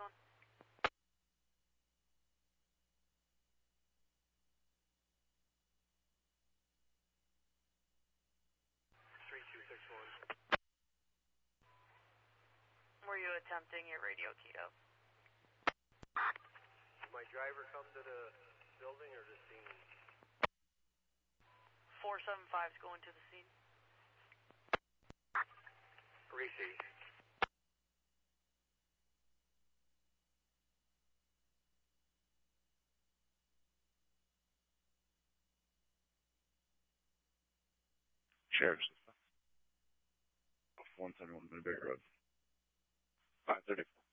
Were you attempting your radio keyed up? Did my driver come to the building or the scene? 475's going to the scene. Receive. Sheriff's 171 Midbury Road. 530.